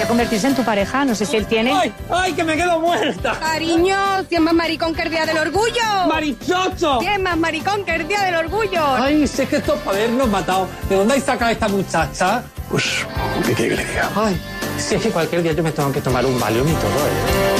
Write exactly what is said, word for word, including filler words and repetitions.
podría convertirse en tu pareja. No sé si él tiene... ¡Ay, ay, que me quedo muerta! Cariño, si es más maricón que el día del orgullo. ¡Marichocho! Si es más maricón que el día del orgullo. Ay, sé que esto es para habernos matado. ¿De dónde hay sacado a esta muchacha? Pues, ¿qué quiere que le diga? Ay, si es que cualquier día yo me tengo que tomar un Valium y todo, ¿eh?